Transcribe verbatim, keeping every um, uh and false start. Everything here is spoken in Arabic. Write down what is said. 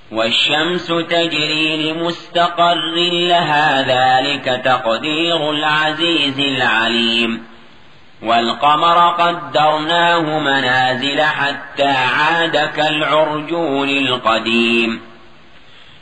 والشمس تجري لمستقر لها ذلك تقدير العزيز العليم والقمر قدرناه منازل حتى عاد كالعرجون القديم